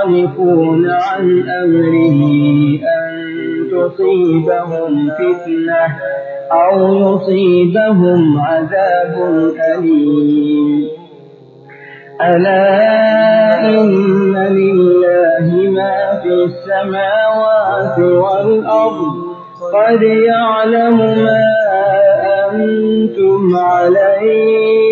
يخالفون عن أمره أن تصيبهم فتنة أو يصيبهم عذاب أليم. ألا إن لله ما في السماوات والأرض قد يعلم ما أنتم عليه